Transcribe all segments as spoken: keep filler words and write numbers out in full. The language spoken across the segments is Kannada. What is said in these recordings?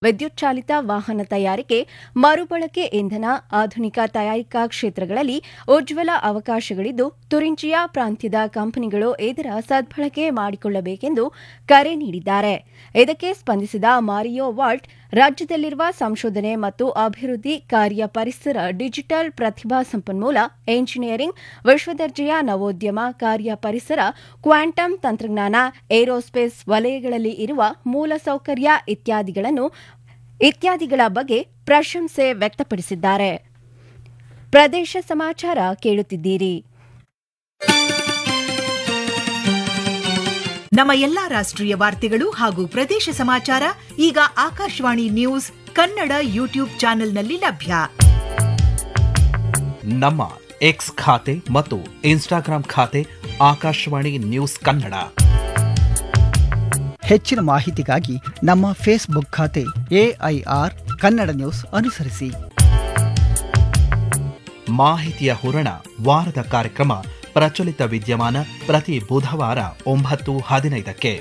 ವಿದ್ಯುತ್ ಚಾಲಿತ ವಾಹನ ತಯಾರಿಕೆ, ಮರುಬಳಕೆ ಇಂಧನ, ಆಧುನಿಕ ತಯಾರಿಕಾ ಕ್ಷೇತ್ರಗಳಲ್ಲಿ ಉಜ್ವಲ ಅವಕಾಶಗಳಿದ್ದು ತುರಿಂಚಿಯ ಪ್ರಾಂತ್ಯದ ಕಂಪನಿಗಳು ಇದರ ಸದ್ಬಳಕೆ ಮಾಡಿಕೊಳ್ಳಬೇಕೆಂದು ಕರೆ ನೀಡಿದ್ದಾರೆ. ಇದಕ್ಕೆ ಸ್ಪಂದಿಸಿದ ಮಾರಿಯೋ ವಾಲ್ಟ್, ರಾಜ್ಯದಲ್ಲಿರುವ ಸಂಶೋಧನೆ ಮತ್ತು ಅಭಿವೃದ್ಧಿ ಕಾರ್ಯ ಪರಿಸರ, ಡಿಜಿಟಲ್ ಪ್ರತಿಭಾ ಸಂಪನ್ಮೂಲ, ಎಂಜಿನಿಯರಿಂಗ್, ವಿಶ್ವದರ್ಜೆಯ ನವೋದ್ಯಮ ಕಾರ್ಯ ಪರಿಸರ, ಕ್ವಾಂಟಮ್ ತಂತ್ರಜ್ಞಾನ, ಏರೋಸ್ಪೇಸ್ ವಲಯಗಳಲ್ಲಿ ಇರುವ ಮೂಲಸೌಕರ್ಯ ಇತ್ಯಾದಿಗಳನ್ನು ಇತ್ಯಾದಿಗಳ ಬಗ್ಗೆ ಪ್ರಶಂಸೆ ವ್ಯಕ್ತಪಡಿಸಿದ್ದಾರೆ. ಪ್ರದೇಶ ಸಮಾಚಾರ ಕೇಳುತ್ತಿದ್ದೀರಿ. ನಮ್ಮ ಎಲ್ಲಾ ರಾಷ್ಟ್ರೀಯ ವಾರ್ತೆಗಳು ಹಾಗೂ ಪ್ರದೇಶ ಸಮಾಚಾರ ಈಗ ಆಕಾಶವಾಣಿ ನ್ಯೂಸ್ ಕನ್ನಡ ಯೂಟ್ಯೂಬ್ ಚಾನೆಲ್ನಲ್ಲಿ ಲಭ್ಯ. ನಮ್ಮ ಎಕ್ಸ್ ಖಾತೆ ಮತ್ತು ಇನ್ಸ್ಟಾಗ್ರಾಂ ಖಾತೆ ಆಕಾಶವಾಣಿ ನ್ಯೂಸ್ ಕನ್ನಡ. ಹೆಚ್ಚಿನ ಮಾಹಿತಿಗಾಗಿ ನಮ್ಮ ಫೇಸ್ಬುಕ್ ಖಾತೆ ಎಐಆರ್ ಕನ್ನಡ ನ್ಯೂಸ್ ಅನುಸರಿಸಿ. ಮಾಹಿತಿಯ ಹೂರಣ ವಾರದ ಕಾರ್ಯಕ್ರಮ ಪ್ರಚಲಿತ ವಿದ್ಯಮಾನ ಪ್ರತಿ ಬುಧವಾರ ಒಂಬತ್ತು ಹದಿನೈದಕ್ಕೆ.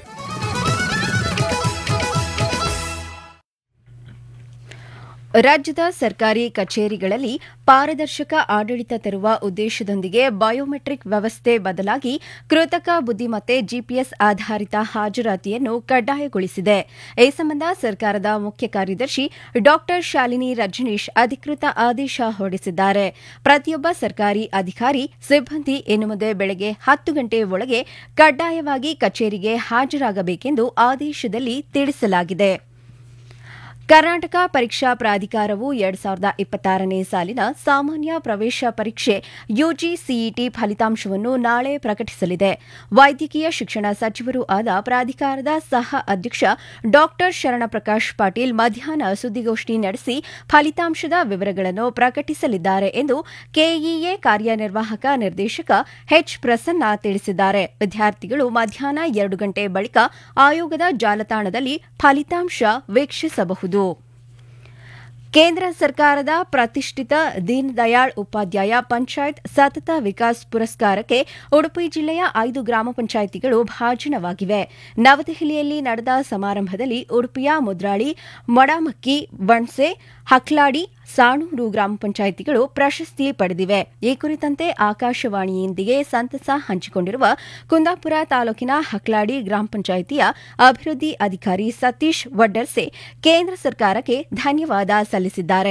ರಾಜ್ಯದ ಸರ್ಕಾರಿ ಕಚೇರಿಗಳಲ್ಲಿ ಪಾರದರ್ಶಕ ಆಡಳಿತ ತರುವ ಉದ್ದೇಶದೊಂದಿಗೆ ಬಯೋಮೆಟ್ರಿಕ್ ವ್ಯವಸ್ಥೆ ಬದಲಾಗಿ ಕೃತಕ ಬುದ್ದಿಮತ್ತೆ ಜಿಪಿಎಸ್ ಆಧಾರಿತ ಹಾಜರಾತಿಯನ್ನು ಕಡ್ಡಾಯಗೊಳಿಸಿದೆ. ಈ ಸಂಬಂಧ ಸರ್ಕಾರದ ಮುಖ್ಯ ಕಾರ್ಯದರ್ಶಿ ಡಾ ಶಾಲಿನಿ ರಜನೀಶ್ ಅಧಿಕೃತ ಆದೇಶ ಹೊರಡಿಸಿದ್ದಾರೆ. ಪ್ರತಿಯೊಬ್ಬ ಸರ್ಕಾರಿ ಅಧಿಕಾರಿ, ಸಿಬ್ಬಂದಿ ಇನ್ನು ಮುಂದೆ ಬೆಳಗ್ಗೆ ಹತ್ತು ಗಂಟೆ ಒಳಗೆ ಕಡ್ಡಾಯವಾಗಿ ಕಚೇರಿಗೆ ಹಾಜರಾಗಬೇಕೆಂದು ಆದೇಶದಲ್ಲಿ ತಿಳಿಸಲಾಗಿದೆ. ಕರ್ನಾಟಕ ಪರೀಕ್ಷಾ ಪ್ರಾಧಿಕಾರವು ಎರಡ್ ಸಾವಿರದ ಇಪ್ಪತ್ತಾರನೇ ಸಾಲಿನ ಸಾಮಾನ್ಯ ಪ್ರವೇಶ ಪರೀಕ್ಷೆ ಯುಜಿ ಸಿಇಟಿ ಫಲಿತಾಂಶವನ್ನು ನಾಳೆ ಪ್ರಕಟಿಸಲಿದೆ. ವೈದ್ಯಕೀಯ ಶಿಕ್ಷಣ ಸಚಿವರೂ ಆದ ಪ್ರಾಧಿಕಾರದ ಸಹ ಅಧ್ಯಕ್ಷ ಡಾ ಶರಣಪ್ರಕಾಶ್ ಪಾಟೀಲ್ ಮಧ್ಯಾಹ್ನ ಸುದ್ದಿಗೋಷ್ಠಿ ನಡೆಸಿ ಫಲಿತಾಂಶದ ವಿವರಗಳನ್ನು ಪ್ರಕಟಿಸಲಿದ್ದಾರೆ ಎಂದು ಕೆಇಎ ಕಾರ್ಯನಿರ್ವಾಹಕ ನಿರ್ದೇಶಕ ಎಚ್ ಪ್ರಸನ್ನ ತಿಳಿಸಿದ್ದಾರೆ. ವಿದ್ಯಾರ್ಥಿಗಳು ಮಧ್ಯಾಹ್ನ ಎರಡು ಗಂಟೆ ಬಳಿಕ ಆಯೋಗದ ಜಾಲತಾಣದಲ್ಲಿ ಫಲಿತಾಂಶ ವೀಕ್ಷಿಸಬಹುದು. ಕೇಂದ್ರ ಸರ್ಕಾರದ ಪ್ರತಿಷ್ಠಿತ ದೀನ್ ದಯಾಳ್ ಉಪಾಧ್ಯಾಯ ಪಂಚಾಯತ್ ಸತತ ವಿಕಾಸ್ ಪುರಸ್ಕಾರಕ್ಕೆ ಉಡುಪಿ ಜಿಲ್ಲೆಯ ಐದು ಗ್ರಾಮ ಪಂಚಾಯಿತಿಗಳು ಭಾಜನವಾಗಿವೆ. ನವದೆಹಲಿಯಲ್ಲಿ ನಡೆದ ಸಮಾರಂಭದಲ್ಲಿ ಉಡುಪಿಯ ಮುದ್ರಾಳಿ, ಮಡಮಕ್ಕಿ, ಬಣ್ಸೆ, ಹಕ್ಲಾಡಿ, ಸಾಣೂರು ಗ್ರಾಮ ಪಂಚಾಯಿತಿಗಳು ಪ್ರಶಸ್ತಿ ಪಡೆದಿವೆ. ಈ ಕುರಿತಂತೆ ಆಕಾಶವಾಣಿಯೊಂದಿಗೆ ಸಂತಸ ಹಂಚಿಕೊಂಡಿರುವ ಕುಂದಾಪುರ ತಾಲೂಕಿನ ಹಕ್ಲಾಡಿ ಗ್ರಾಮ ಪಂಚಾಯಿತಿಯ ಅಭಿವೃದ್ಧಿ ಅಧಿಕಾರಿ ಸತೀಶ್ ವಡ್ಡರ್ಸೆ ಕೇಂದ್ರ ಸರ್ಕಾರಕ್ಕೆ ಧನ್ಯವಾದ ಸಲ್ಲಿಸಿದ್ದಾರೆ.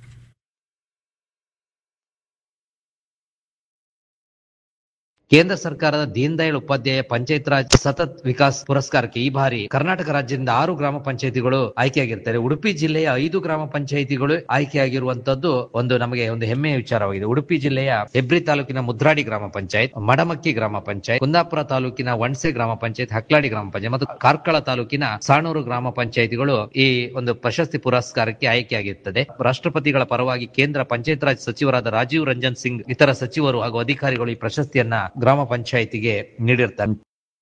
ಕೇಂದ್ರ ಸರ್ಕಾರದ ದೀನ್ ದಯಾಳ್ ಉಪಾಧ್ಯಾಯ ಪಂಚಾಯತ್ ರಾಜ್ ಸತತ್ ವಿಕಾಸ್ ಪುರಸ್ಕಾರಕ್ಕೆ ಈ ಬಾರಿ ಕರ್ನಾಟಕ ರಾಜ್ಯದಿಂದ ಆರು ಗ್ರಾಮ ಪಂಚಾಯಿತಿಗಳು ಆಯ್ಕೆಯಾಗಿರ್ತಾರೆ. ಉಡುಪಿ ಜಿಲ್ಲೆಯ ಐದು ಗ್ರಾಮ ಪಂಚಾಯಿತಿಗಳು ಆಯ್ಕೆಯಾಗಿರುವಂತದ್ದು ಒಂದು ನಮಗೆ ಒಂದು ಹೆಮ್ಮೆಯ ವಿಚಾರವಾಗಿದೆ. ಉಡುಪಿ ಜಿಲ್ಲೆಯ ಹೆಬ್ರಿ ತಾಲೂಕಿನ ಮುದ್ರಾಡಿ ಗ್ರಾಮ ಪಂಚಾಯತ್, ಮಡಮಕ್ಕಿ ಗ್ರಾಮ ಪಂಚಾಯತ್, ಕುಂದಾಪುರ ತಾಲೂಕಿನ ವಣ್ಸೆ ಗ್ರಾಮ ಪಂಚಾಯತ್, ಹಕ್ಲಾಡಿ ಗ್ರಾಮ ಪಂಚಾಯತ್ ಮತ್ತು ಕಾರ್ಕಳ ತಾಲೂಕಿನ ಸಾಣೂರು ಗ್ರಾಮ ಪಂಚಾಯಿತಿಗಳು ಈ ಒಂದು ಪ್ರಶಸ್ತಿ ಪುರಸ್ಕಾರಕ್ಕೆ ಆಯ್ಕೆಯಾಗಿರುತ್ತದೆ. ರಾಷ್ಟ್ರಪತಿಗಳ ಪರವಾಗಿ ಕೇಂದ್ರ ಪಂಚಾಯತ್ ರಾಜ್ ಸಚಿವರಾದ ರಾಜೀವ್ ರಂಜನ್ ಸಿಂಗ್ ಇತರ ಸಚಿವರು ಹಾಗೂ ಅಧಿಕಾರಿಗಳು ಈ ಪ್ರಶಸ್ತಿಯನ್ನ ಗ್ರಾಮ ಪಂಚಾಯಿತಿಗೆ ನೀಡಿರ್ತಾರೆ.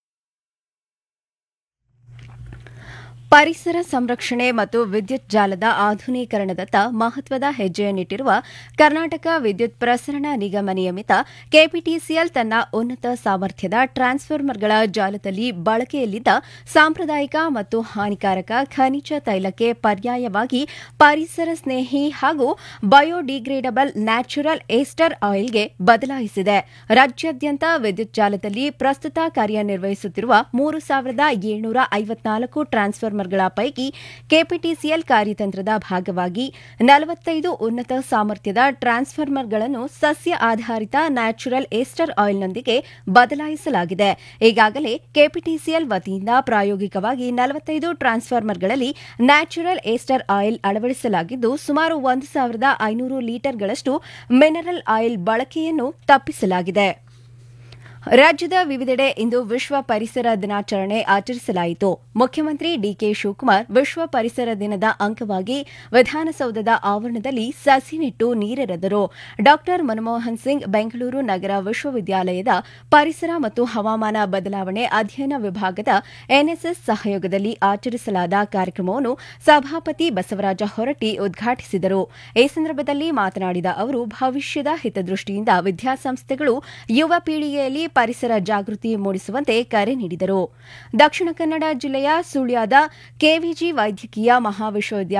ಪರಿಸರ ಸಂರಕ್ಷಣೆ ಮತ್ತು ವಿದ್ಯುತ್ ಜಾಲದ ಆಧುನೀಕರಣದತ್ತ ಮಹತ್ವದ ಹೆಜ್ಜೆಯನ್ನಿಟ್ಟಿರುವ ಕರ್ನಾಟಕ ವಿದ್ಯುತ್ ಪ್ರಸರಣ ನಿಗಮ ನಿಯಮಿತ ಕೆಪಿಟಿಸಿಎಲ್ ತನ್ನ ಉನ್ನತ ಸಾಮರ್ಥ್ಯದ ಟ್ರಾನ್ಸ್ಫಾರ್ಮರ್ಗಳ ಜಾಲದಲ್ಲಿ ಬಳಕೆಯಲ್ಲಿದ್ದ ಸಾಂಪ್ರದಾಯಿಕ ಮತ್ತು ಹಾನಿಕಾರಕ ಖನಿಜ ತೈಲಕ್ಕೆ ಪರ್ಯಾಯವಾಗಿ ಪರಿಸರ ಸ್ನೇಹಿ ಹಾಗೂ ಬಯೋಡಿಗ್ರೇಡಬಲ್ ನ್ಯಾಚುರಲ್ ಏಸ್ಟರ್ ಆಯಿಲ್ಗೆ ಬದಲಾಯಿಸಿದೆ. ರಾಜ್ಯಾದ್ಯಂತ ವಿದ್ಯುತ್ ಜಾಲದಲ್ಲಿ ಪ್ರಸ್ತುತ ಕಾರ್ಯನಿರ್ವಹಿಸುತ್ತಿರುವ ಮೂರು ಸಾವಿರದ ಏಳ್ನೂರ ಐವತ್ನಾಲ್ಕು ಟ್ರಾನ್ಸ್ಫಾರ್ಮರ್ ಗಳ ಪೈಕಿ ಕೆಪಿಟಿಸಿಎಲ್ ಕಾರ್ಯತಂತ್ರದ ಭಾಗವಾಗಿ ನಲವತ್ತೈದು ಉನ್ನತ ಸಾಮರ್ಥ್ಯದ ಟ್ರಾನ್ಸ್ಫಾರ್ಮರ್ಗಳನ್ನು ಸಸ್ಯ ಆಧಾರಿತ ನ್ಯಾಚುರಲ್ ಏಸ್ಟರ್ ಆಯಿಲ್ನೊಂದಿಗೆ ಬದಲಾಯಿಸಲಾಗಿದೆ. ಈಗಾಗಲೇ ಕೆಪಿಟಿಸಿಎಲ್ ವತಿಯಿಂದ ಪ್ರಾಯೋಗಿಕವಾಗಿ ನಲವತ್ತೈದು ಟ್ರಾನ್ಸ್ಫಾರ್ಮರ್ಗಳಲ್ಲಿ ನ್ಯಾಚುರಲ್ ಏಸ್ಟರ್ ಆಯಿಲ್ ಅಳವಡಿಸಲಾಗಿದ್ದು ಸುಮಾರು ಒಂದು ಸಾವಿರದ ಐನೂರು ಲೀಟರ್ಗಳಷ್ಟು ಮಿನರಲ್ ಆಯಿಲ್ ಬಳಕೆಯನ್ನು ತಪ್ಪಿಸಲಾಗಿದೆ. ರಾಜ್ಯದ ವಿವಿಧೆಡೆ ಇಂದು ವಿಶ್ವ ಪರಿಸರ ದಿನಾಚರಣೆ ಆಚರಿಸಲಾಯಿತು. ಮುಖ್ಯಮಂತ್ರಿ ಡಿಕೆ ಶಿವಕುಮಾರ್ ವಿಶ್ವ ಪರಿಸರ ದಿನದ ಅಂಗವಾಗಿ ವಿಧಾನಸೌಧದ ಆವರಣದಲ್ಲಿ ಸಸಿ ನೆಟ್ಟು ನೀರೆರೆದರು. ಡಾ ಮನಮೋಹನ್ ಸಿಂಗ್ ಬೆಂಗಳೂರು ನಗರ ವಿಶ್ವವಿದ್ಯಾಲಯದ ಪರಿಸರ ಮತ್ತು ಹವಾಮಾನ ಬದಲಾವಣೆ ಅಧ್ಯಯನ ವಿಭಾಗದ ಎನ್ಎಸ್ಎಸ್ ಸಹಯೋಗದಲ್ಲಿ ಆಚರಿಸಲಾದ ಕಾರ್ಯಕ್ರಮವನ್ನು ಸಭಾಪತಿ ಬಸವರಾಜ ಹೊರಟ್ಟಿ ಉದ್ಘಾಟಿಸಿದರು. ಈ ಸಂದರ್ಭದಲ್ಲಿ ಮಾತನಾಡಿದ ಅವರು, ಭವಿಷ್ಯದ ಹಿತದೃಷ್ಟಿಯಿಂದ ವಿದ್ಯಾಸಂಸ್ಥೆಗಳು ಯುವ ಪೀಳಿಗೆಯಲ್ಲಿ ಪರಿಸರ ಜಾಗೃತಿ ಮೂಡಿಸುವಂತೆ ಕರೆ ನೀಡಿದರು. ದಕ್ಷಿಣ ಕನ್ನಡ ಜಿಲ್ಲೆಯ ಸುಳ್ಯದ ಕೆವಿಜಿ ವೈದ್ಯಕೀಯ ಮಹಾವಿಶ್ವವಿದ್ಯಾಲಯ